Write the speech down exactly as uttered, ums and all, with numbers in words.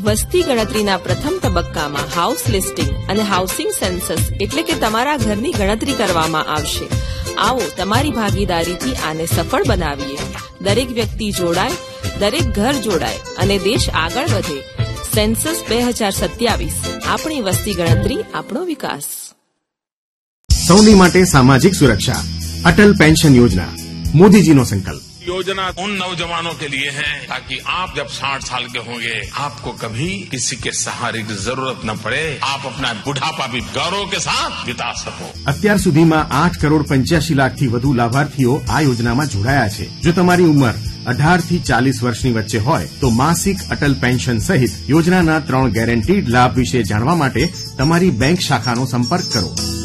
વસ્તી ગણતરીના પ્રથમ તબક્કામાં હાઉસ લિસ્ટિંગ અને હાઉસિંગ સેન્સસ એટલે કે તમારા ઘરની ગણતરી કરવામાં આવશે. આવો તમારી ભાગીદારીથી આને સફળ બનાવીએ. દરેક વ્યક્તિ જોડાય, દરેક ઘર જોડાય અને દેશ આગળ વધે. સેન્સસ બે હજાર સત્યાવીસ, આપણી વસ્તી ગણતરી, આપણો વિકાસ. સૌની માટે સામાજિક સુરક્ષા, અટલ પેન્શન યોજના, મોદીજીનો સંકલ્પ. योजना उन नौजवानों के लिए है ताकि आप जब साठ साल के होंगे आपको कभी किसी के सहारे की जरूरत न पड़े. आप अपना बुढ़ापा भी गौरव के साथ बिता सको. અત્યાર સુધીમાં આઠ કરોડ પંચ્યાસી લાખથી વધુ લાભાર્થીઓ આ યોજનામાં જોડાયા છે. જો તમારી ઉંમર અઢાર થી ચાલીસ વર્ષની વચ્ચે હોય તો માસિક અટલ પેન્શન સહિત યોજનાના ત્રણ ગેરંટીડ લાભ વિશે જાણવા માટે તમારી બેંક શાખાનો સંપર્ક કરો.